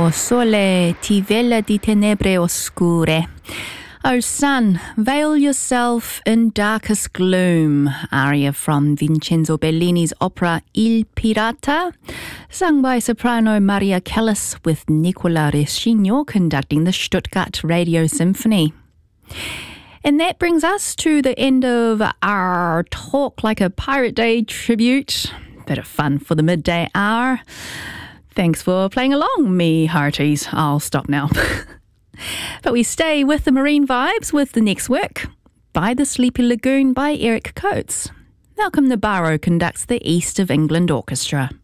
O sole, ti vela di tenebre oscure. O sun, veil yourself in darkest gloom, aria from Vincenzo Bellini's opera Il Pirata, sung by soprano Maria Callas with Nicola Rescigno conducting the Stuttgart Radio Symphony. And that brings us to the end of our Talk Like a Pirate Day tribute. Bit of fun for the midday hour. Thanks for playing along, me hearties. I'll stop now. But we stay with the marine vibes with the next work, By the Sleepy Lagoon by Eric Coates. Malcolm Nabarro conducts the East of England Orchestra.